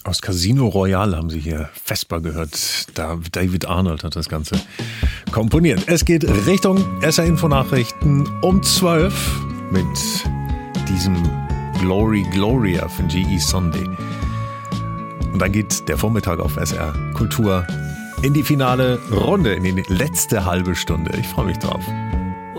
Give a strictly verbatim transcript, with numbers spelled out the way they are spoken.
Aus Casino Royale haben Sie hier Vesper gehört. Da David Arnold hat das Ganze komponiert. Es geht Richtung S R-Info-Nachrichten um zwölf mit diesem Glory Gloria von G E Sunday. Und dann geht der Vormittag auf S R Kultur in die finale Runde, in die letzte halbe Stunde. Ich freue mich drauf.